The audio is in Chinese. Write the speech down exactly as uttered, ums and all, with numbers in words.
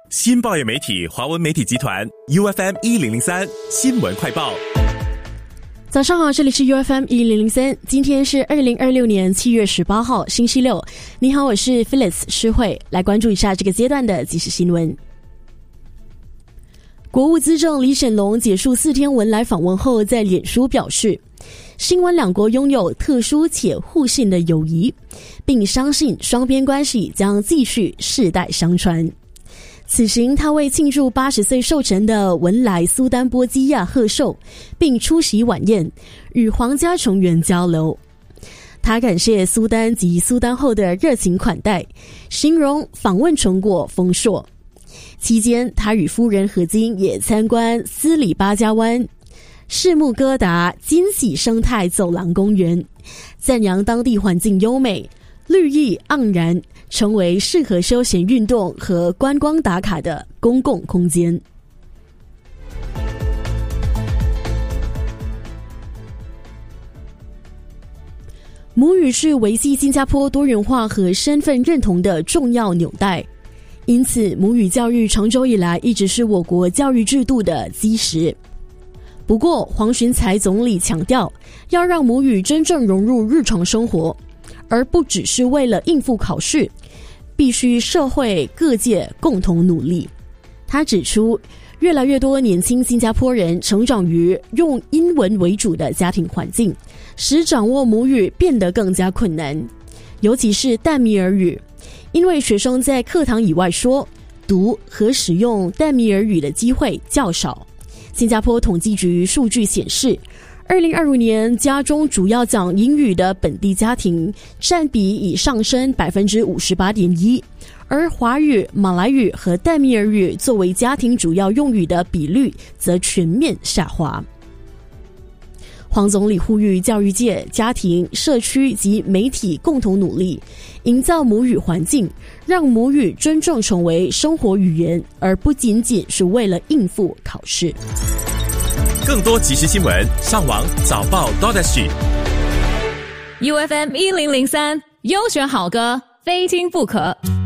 新报业媒体华文媒体集团 U F M 一零零三新闻快报。 早上好，这里是 U F M 一零零三，今天是二零二六年七月十八号星期六。你好，我是 Phyllis 施慧，来关注一下这个阶段的即时新闻。国务资政李显龙结束四天文莱访问后，在脸书表示，新文两国拥有特殊且互信的友谊，并相信双边关系将继续世代相传。此行他为庆祝八十岁寿辰的文莱苏丹波基亚贺寿，并出席晚宴，与皇家成员交流。他感谢苏丹及苏丹后的热情款待，形容访问成果丰硕。期间他与夫人何金也参观斯里巴加湾、士木哥达金喜生态走廊公园，赞扬当地环境优美，绿意盎然，成为适合休闲运动和观光打卡的公共空间。母语是维系新加坡多元化和身份认同的重要纽带，因此母语教育长久以来一直是我国教育制度的基石。不过黄循财总理强调，要让母语真正融入日常生活，而不只是为了应付考试，必须社会各界共同努力。他指出，越来越多年轻新加坡人成长于用英文为主的家庭环境，使掌握母语变得更加困难，尤其是淡米尔语，因为学生在课堂以外说、读和使用淡米尔语的机会较少。新加坡统计局数据显示，二零二五年家中主要讲英语的本地家庭占比已上升 百分之五十八点一， 而华语、马来语和淡米尔语作为家庭主要用语的比率则全面下滑。黄总理呼吁教育界、家庭、社区及媒体共同努力，营造母语环境，让母语真正成为生活语言，而不仅仅是为了应付考试。 更多即时新闻，上网早报 .sg U F M 一零零三优选好歌，非听不可。